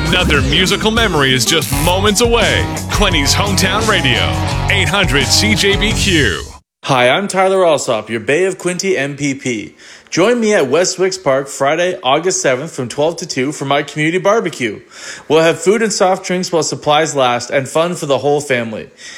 Another musical memory is just moments away. Quinny's Hometown Radio, 800 CJBQ. Hi, I'm Tyler Alsop, your Bay of Quinte MPP. Join me at Westwicks Park Friday, August 7th from 12 to 2 for my community barbecue. We'll have food and soft drinks while supplies last and fun for the whole family.